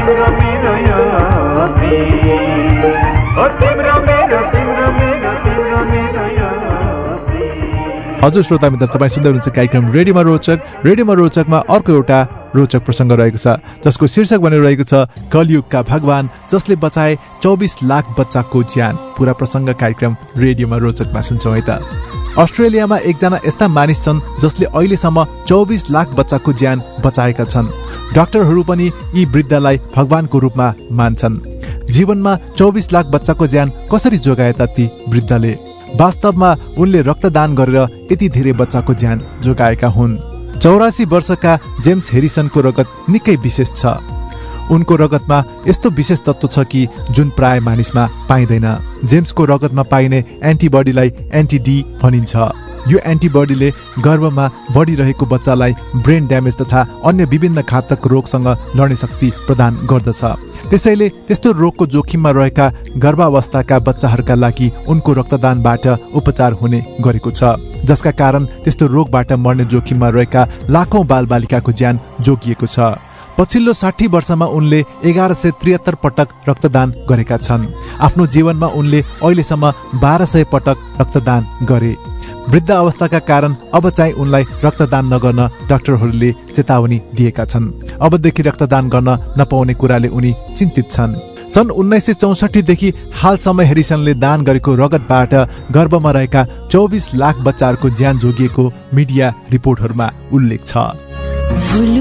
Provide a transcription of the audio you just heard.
तिम्रो मेरो यो प्रेम ओ तिम्रो मेरो तिम्रो मेरो तिम्रो मेरो यो प्रेम। हजुर श्रोता मित्र, तपाईँ सुन्दै हुनुहुन्छ कार्यक्रम रेडियोमा रोचक। रेडियोमा रोचकमा अर्को एउटा रोचक प्रसङ्ग रहेको छ जसको शीर्षक बनेर रहेको छ कलियुगका भगवान जसले बचाए 24 लाख बच्चाको ज्यान। पूरा प्रसङ्ग कार्यक्रम रेडियोमा रोचकमा सुन्छौँ है त। अस्ट्रेलियामा एकजना यस्ता मानिस छन् जसले अहिलेसम्म 24 लाख बच्चाको ज्यान बचाएका छन्। डाक्टरहरू पनि यी वृद्धलाई भगवानको रूपमा मान्छन्। जीवनमा 24 लाख बच्चाको ज्यान कसरी जोगाए त ती वृद्धले? वास्तवमा उनले रक्तदान गरेर यति धेरै बच्चाको ज्यान जोगाएका हुन्। 84 वर्षका जेम्स हेरिसनको रगत निकै विशेष छ। उनको रगतमा यस्तो विशेष तत्त्व छ कि जुन प्राय मानिसमा पाइँदैन। जेम्सको रगतमा पाइने एन्टिबडीलाई एन्टिडी भनिन्छ। यो एन्टिबडीले गर्भमा बढिरहेको बच्चालाई ब्रेन ड्यामेज तथा अन्य विभिन्न घातक रोगसँग लड्ने शक्ति प्रदान गर्दछ। त्यसैले त्यस्तो रोगको जोखिममा रहेका गर्भावस्थाका बच्चाहरूका लागि उनको रक्तदानबाट उपचार हुने गरेको छ, जसका कारण त्यस्तो रोगबाट मर्ने जोखिममा रहेका लाखौं बालबालिकाको ज्यान जोगिएको छ। पछिल्लो 60 वर्षमा उनले 1173 पटक रक्तदान गरेका छन्। आफ्नो जीवनमा उनले अहिलेसम्म 1200 पटक रक्तदान गरे। वृद्ध अवस्थाका कारण अब चाहिँ उनलाई रक्तदान नगर्न डाक्टरहरूले चेतावनी दिएका छन्। अबदेखि रक्तदान गर्न नपाउने कुराले उनी चिन्तित छन्। सन् 1964 देखि हालसम्म हेरिसनले दान गरेको रगतबाट गर्भमा रहेका 24 लाख बच्चाहरूको ज्यान जोगिएको मिडिया रिपोर्टहरूमा उल्लेख छ।